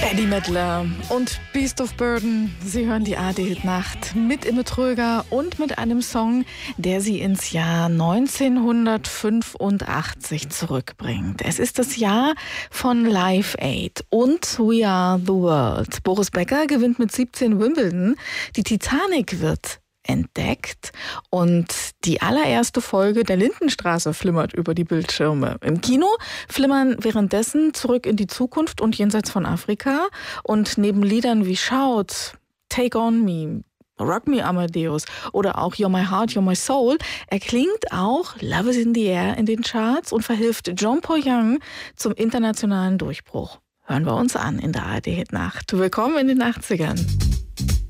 Eddie Midler und Beast of Burden. Sie hören die ARD-Hit-Nacht mit Imme Tröger und mit einem Song, der sie ins Jahr 1985 zurückbringt. Es ist das Jahr von Live Aid und We Are the World. Boris Becker gewinnt mit 17 Wimbledon. Die Titanic wird entdeckt und die allererste Folge der Lindenstraße flimmert über die Bildschirme. Im Kino flimmern währenddessen Zurück in die Zukunft und Jenseits von Afrika und neben Liedern wie Shout, Take on Me, Rock Me Amadeus oder auch You're My Heart, You're My Soul erklingt auch Love is in the Air in den Charts und verhilft John Paul Young zum internationalen Durchbruch. Hören wir uns an in der ARD-Hit-Nacht. Willkommen in den 80ern.